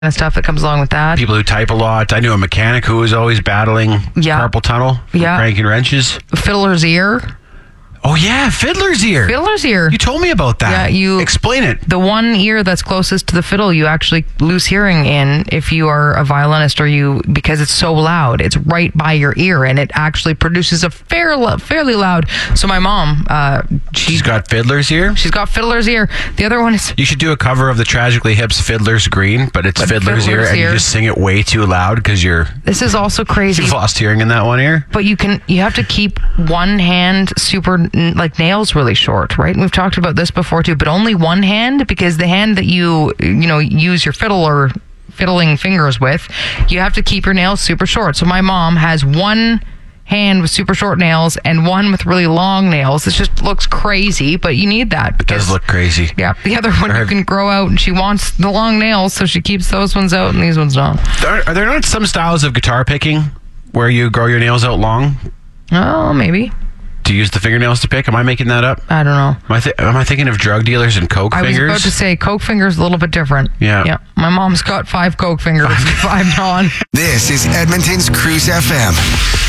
and stuff that comes along with that. People who type a lot. I knew a mechanic who was always battling carpal tunnel from cranking wrenches. Fiddler's ear. Oh, yeah, fiddler's ear. Fiddler's ear. You told me about that. Yeah, you explain it. The one ear that's closest to the fiddle, you actually lose hearing in if you are a violinist because it's so loud. It's right by your ear, and it actually produces a fairly loud. So my mom, she's got fiddler's ear? She's got fiddler's ear. The other one is... You should do a cover of the Tragically Hip's Fiddler's Green, but it's fiddler's ear, and you just sing it way too loud because This is also crazy. You've lost hearing in that one ear. But you have to keep one hand super... like nails really short, right? And we've talked about this before too, but only one hand, because the hand that you use your fiddle or fiddling fingers with, you have to keep your nails super short. So my mom has one hand with super short nails and one with really long nails. It just looks crazy, but you need that. It does look crazy. Yeah. The other one you can grow out, and she wants the long nails, so she keeps those ones out and these ones don't. Are there not some styles of guitar picking where you grow your nails out long? Oh, maybe. To use the fingernails to pick? Am I making that up? I don't know. Am I thinking of drug dealers and coke fingers? I was about to say coke fingers a little bit different. Yeah. My mom's got 5 coke fingers and 5 non. This is Edmonton's Cruise FM.